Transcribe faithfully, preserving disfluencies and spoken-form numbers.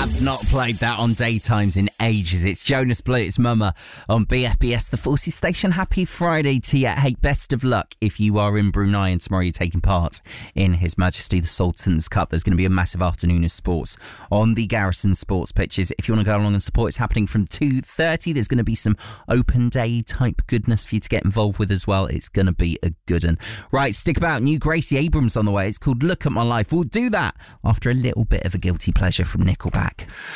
have not played that on daytimes in ages. It's Jonas Blue, it's Mama on B F B S, the Forces Station. Happy Friday to you. Hey, best of luck if you are in Brunei and tomorrow you're taking part in His Majesty the Sultan's Cup. There's going to be a massive afternoon of sports on the Garrison Sports pitches. If you want to go along and support, it's happening from two thirty. There's going to be some open day type goodness for you to get involved with as well. It's going to be a good one. Right, stick about. New Gracie Abrams on the way. It's called Look at My Life. We'll do that after a little bit of a guilty pleasure from Nickelback.